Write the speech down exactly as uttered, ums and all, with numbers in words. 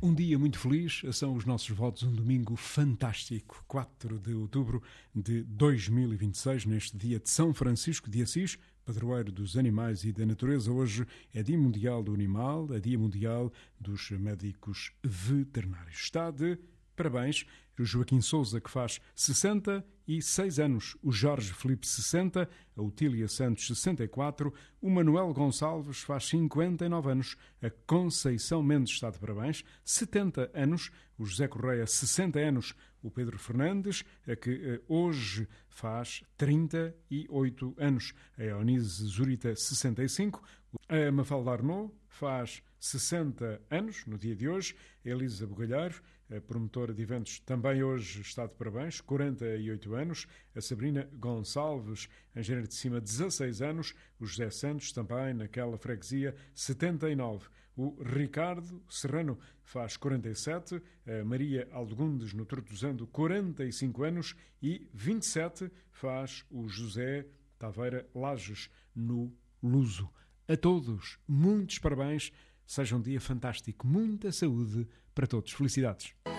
Um dia muito feliz, são os nossos votos, um domingo fantástico, quatro de outubro de dois mil e vinte e seis, neste dia de São Francisco de Assis, padroeiro dos animais e da natureza. Hoje é Dia Mundial do Animal, é Dia Mundial dos Médicos Veterinários. Está de parabéns o Joaquim Sousa, que faz sessenta e seis anos, o Jorge Filipe sessenta, a Otília Santos sessenta e quatro, o Manuel Gonçalves faz cinquenta e nove anos, a Conceição Mendes está de parabéns, setenta anos, o José Correia sessenta anos, o Pedro Fernandes, a que hoje faz trinta e oito anos, a Eunice Zurita sessenta e cinco, a Mafalda Arnaud faz sessenta anos, no dia de hoje, a Elisa Bugalheiro, a promotora de eventos, também hoje está de parabéns, quarenta e oito anos, a Sabrina Gonçalves, engenheira de cima, dezasseis anos, o José Santos, também naquela freguesia, setenta e nove. O Ricardo Serrano faz quarenta e sete, a Maria Aldegundes, no Tortosando, quarenta e cinco anos, e vinte e sete faz o José Taveira Lages, no Luso. A todos, muitos parabéns, seja um dia fantástico, muita saúde para todos. Felicidades.